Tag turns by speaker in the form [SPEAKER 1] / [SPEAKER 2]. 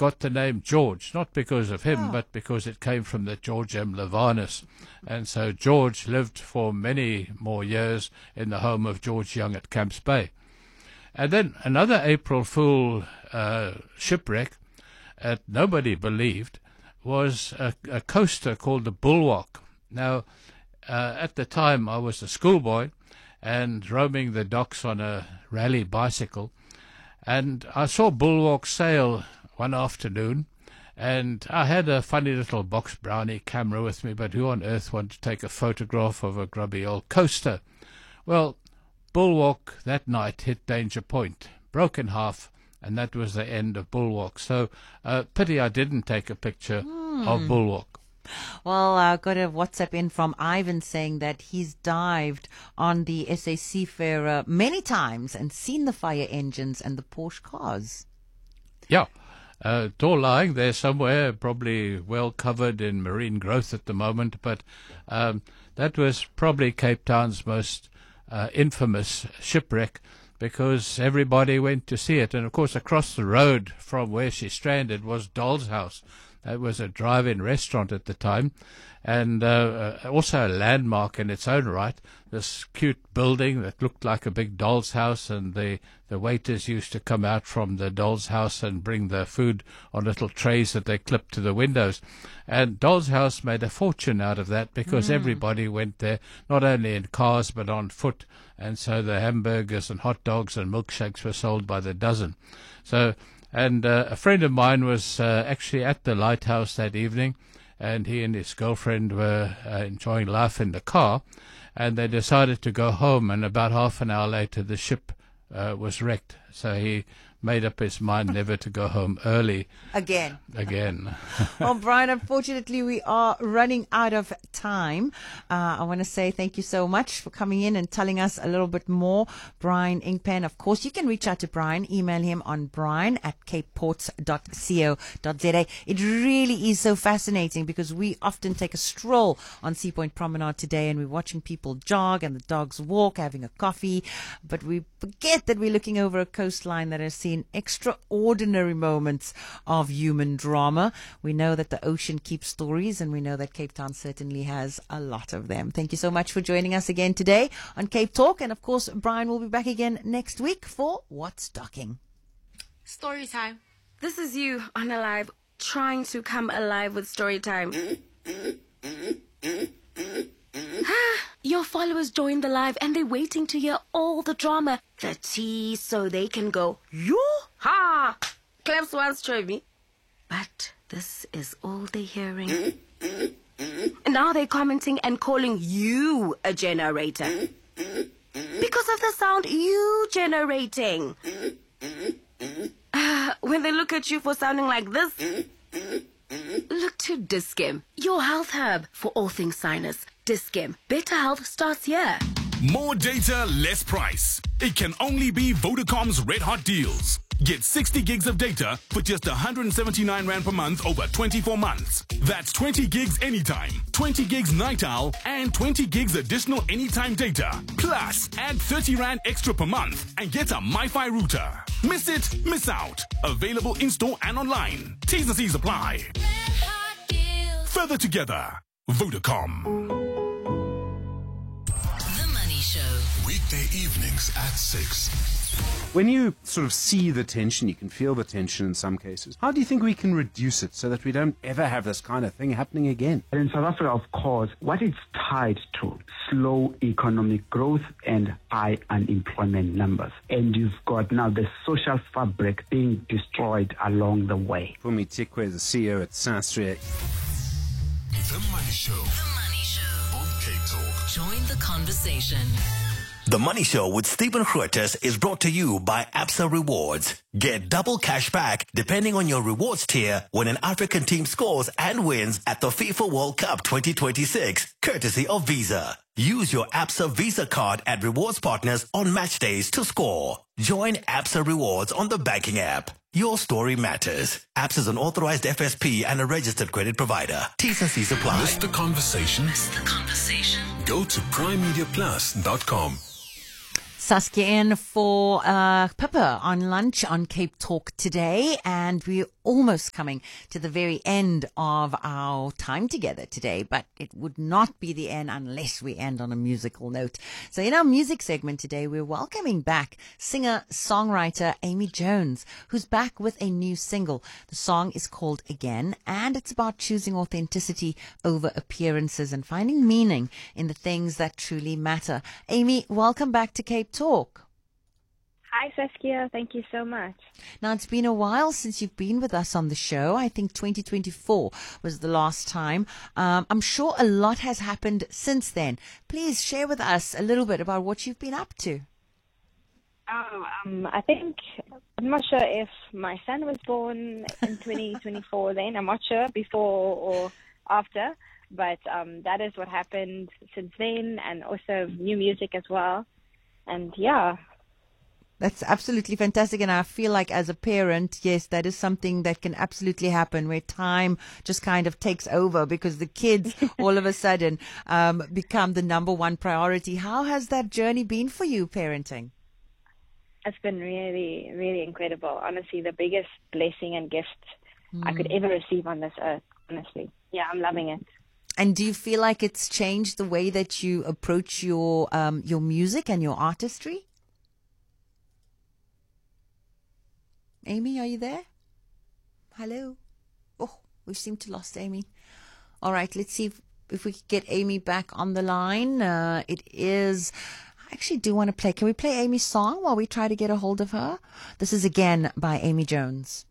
[SPEAKER 1] got the name George, not because of him, but because it came from the George M. Levanus. And so George lived for many more years in the home of George Young at Camps Bay. And then another April Fool shipwreck that nobody believed was a coaster called the Bulwark. Now, at the time, I was a schoolboy and roaming the docks on a rally bicycle, and I saw Bulwark sail one afternoon, and I had a funny little box brownie camera with me, but who on earth wanted to take a photograph of a grubby old coaster? Well, Bulwark that night hit danger point, broke in half, and that was the end of Bulwark. So, pity I didn't take a picture of Bulwark.
[SPEAKER 2] Well, I got a WhatsApp in from Ivan saying that he's dived on the SA Seafarer many times and seen the fire engines and the Porsche cars.
[SPEAKER 1] Yeah, it's all lying there somewhere, probably well covered in marine growth at the moment, but that was probably Cape Town's most infamous shipwreck, because everybody went to see it. And, of course, across the road from where she stranded was Doll's House. It was a drive-in restaurant at the time, and also a landmark in its own right. This cute building that looked like a big doll's house, and the waiters used to come out from the doll's house and bring their food on little trays that they clipped to the windows. And Doll's House made a fortune out of that, because everybody went there, not only in cars but on foot, and so the hamburgers and hot dogs and milkshakes were sold by the dozen. So. And a friend of mine was actually at the lighthouse that evening, and he and his girlfriend were enjoying life in the car, and they decided to go home, and about half an hour later the ship was wrecked. So he made up his mind never to go home early.
[SPEAKER 2] Again.
[SPEAKER 1] Well,
[SPEAKER 2] Brian, unfortunately, we are running out of time. I want to say thank you so much for coming in and telling us a little bit more. Brian Inkpen, of course, you can reach out to Brian. Email him on brian@capeports.co.za. It really is so fascinating, because we often take a stroll on Sea Point Promenade today, and we're watching people jog and the dogs walk, having a coffee, but we forget that we're looking over a coastline that has seen extraordinary moments of human drama. We know that the ocean keeps stories, and we know that Cape Town certainly has a lot of them. Thank you so much for joining us again today on Cape Talk. And of course, Brian will be back again next week for What's Docking.
[SPEAKER 3] Story time. This is you on Alive, trying to come alive with story time. Your followers joined the live, and they're waiting to hear all the drama, the tea, so they can go, yoo-ha! Claps once, Trevi. But this is all they're hearing. And now they're commenting and calling you a generator. Because of the sound you generating. When they look at you for sounding like this, look to Dis-Chem, your health hub for all things sinus. Dis-Chem, better health starts here.
[SPEAKER 4] More data, less price. It can only be Vodacom's Red Hot Deals. Get 60 gigs of data for just 179 Rand per month over 24 months. That's 20 gigs anytime, 20 gigs night owl, and 20 gigs additional anytime data. Plus, add 30 Rand extra per month and get a MiFi router. Miss it, miss out. Available in-store and online. T's and C's apply. Further together, Vodacom.
[SPEAKER 5] The Money Show.
[SPEAKER 6] Weekday evenings at 6.
[SPEAKER 7] When you sort of see the tension, you can feel the tension in some cases. How do you think we can reduce it so that we don't ever have this kind of thing happening again?
[SPEAKER 8] In South Africa, of course, what it's tied to, slow economic growth and high unemployment numbers. And you've got now the social fabric being destroyed along the way.
[SPEAKER 7] Phumi Tikwe, the CEO at Sastria.
[SPEAKER 6] The Money Show.
[SPEAKER 5] The Money Show.
[SPEAKER 6] On Cape Talk.
[SPEAKER 5] Join the conversation.
[SPEAKER 9] The Money Show with Stephen Grootes is brought to you by Absa Rewards. Get double cash back depending on your rewards tier when an African team scores and wins at the FIFA World Cup 2026, courtesy of Visa. Use your Absa Visa card at rewards partners on match days to score. Join Absa Rewards on the banking app. Your story matters. Absa is an authorized FSP and a registered credit provider. T's and C's apply.
[SPEAKER 6] Miss the conversation?
[SPEAKER 5] The conversation.
[SPEAKER 6] Go to primemediaplus.com.
[SPEAKER 2] Saskia in for Pippa on lunch on Cape Talk today, and we're almost coming to the very end of our time together today, but it would not be the end unless we end on a musical note. So in our music segment today, we're welcoming back singer-songwriter Amy Jones, who's back with a new single. The song is called Again, and it's about choosing authenticity over appearances and finding meaning in the things that truly matter. Amy, welcome back to Cape Talk.
[SPEAKER 10] Hi, Saskia. Thank you so much.
[SPEAKER 2] Now, it's been a while since you've been with us on the show. I think 2024 was the last time. I'm sure a lot has happened since then. Please share with us a little bit about what you've been up to.
[SPEAKER 10] I'm not sure if my son was born in 2024 then. I'm not sure before or after, but that is what happened since then, and also new music as well. And yeah.
[SPEAKER 2] That's absolutely fantastic. And I feel like as a parent, yes, that is something that can absolutely happen, where time just kind of takes over because the kids all of a sudden become the number one priority. How has that journey been for you, parenting?
[SPEAKER 10] It's been really, really incredible. Honestly, the biggest blessing and gift I could ever receive on this earth, honestly. Yeah, I'm loving it.
[SPEAKER 2] And do you feel like it's changed the way that you approach your music and your artistry? Amy, are you there? Hello? Oh, we seem to lost Amy. All right, let's see if we can get Amy back on the line. It is... I actually do want to play. Can we play Amy's song while we try to get a hold of her? This is Again by Amy Jones.